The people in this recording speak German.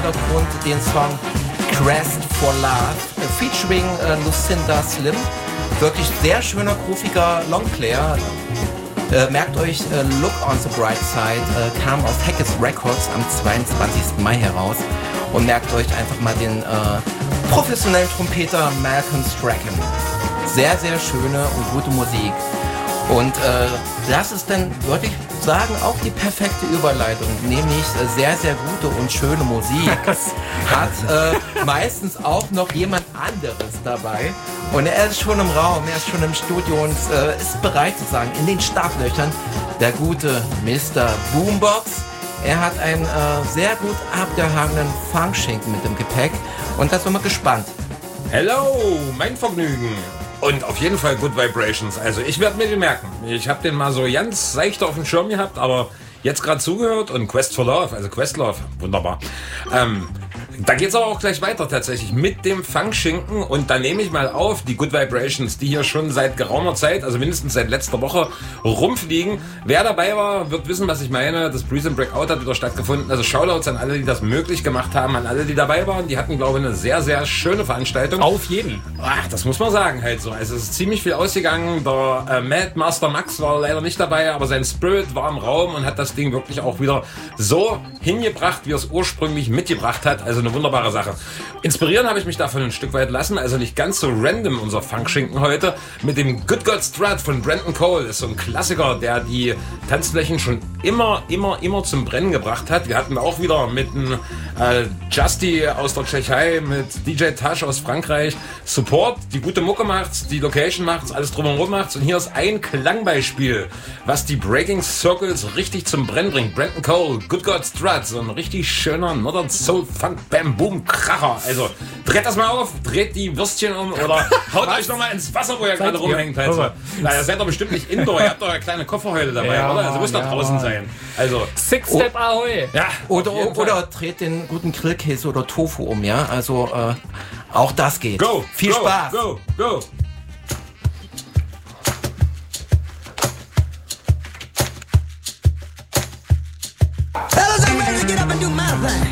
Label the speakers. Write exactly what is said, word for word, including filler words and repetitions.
Speaker 1: Hintergrund den Song Crest for Love äh, featuring äh, Lucinda Slim. Wirklich sehr schöner, grooviger Longplayer. Äh, merkt euch, äh, Look on the Bright Side äh, kam auf Hackett Records am zweiundzwanzigsten Mai heraus. Und merkt euch einfach mal den äh, professionellen Trompeter Malcolm Strachan. Sehr, sehr schöne und gute Musik. Und äh, das ist dann, würde ich sagen, auch die perfekte Überleitung. Nämlich äh, sehr, sehr gute und schöne Musik hat äh, meistens auch noch jemand anderes dabei. Und er ist schon im Raum, er ist schon im Studio und äh, ist bereit zu sagen, in den Startlöchern, der gute Mister Boombox. Er hat einen äh, sehr gut abgehangenen Funkschinken mit dem Gepäck und da sind wir gespannt.
Speaker 2: Hello, mein Vergnügen. Und auf jeden Fall Good Vibrations. Also ich werde mir den merken. Ich habe den mal so ganz seicht auf dem Schirm gehabt, aber jetzt gerade zugehört und Quest for Love, also Questlove, wunderbar. Ähm, da geht's aber auch gleich weiter tatsächlich mit dem Funkschinken und da nehme ich mal auf die Good Vibrations, die hier schon seit geraumer Zeit, also mindestens seit letzter Woche rumfliegen. Wer dabei war, wird wissen, was ich meine. Das Breeze and Breakout hat wieder stattgefunden. Also Shoutouts an alle, die das möglich gemacht haben, an alle, die dabei waren. Die hatten, glaube ich, eine sehr, sehr schöne Veranstaltung.
Speaker 3: Auf jeden.
Speaker 2: Ach, das muss man sagen halt so. Also es ist ziemlich viel ausgegangen. Der äh, Mad Master Max war leider nicht dabei, aber sein Spirit war im Raum und hat das Ding wirklich auch wieder so hingebracht, wie er es ursprünglich mitgebracht hat. Also eine wunderbare Sache. Inspirieren habe ich mich davon ein Stück weit lassen, also nicht ganz so random unser Funkschinken heute, mit dem Good God Strut von Brandon Cole. Das ist so ein Klassiker, der die Tanzflächen schon immer, immer, immer zum Brennen gebracht hat. Wir hatten auch wieder mit einem äh, Justy aus der Tschechei, mit D J Tash aus Frankreich Support, die gute Mucke macht's, die Location macht's, alles drumherum macht's und hier ist ein Klangbeispiel, was die Breaking Circles richtig zum Brennen bringt. Brandon Cole, Good God Strut, so ein richtig schöner Northern Soul Funk Bam Boom Kracher. Also dreht das mal auf, dreht die Würstchen um oder haut euch noch mal ins Wasser, wo ihr gerade rumhängt. Also, na, ihr seid doch bestimmt nicht indoor, ihr habt doch eine kleine Kofferheule dabei, ja, oder? Also muss ja. da draußen sein. Also
Speaker 3: Six-Step Ahoy.
Speaker 2: Ja,
Speaker 1: oder, oder dreht den guten Grillkäse oder Tofu um, ja? Also äh, auch das geht.
Speaker 2: Go!
Speaker 1: Viel
Speaker 2: go,
Speaker 1: Spaß!
Speaker 2: Go! Go!
Speaker 4: Fellas, I'm ready to get up and do my thing.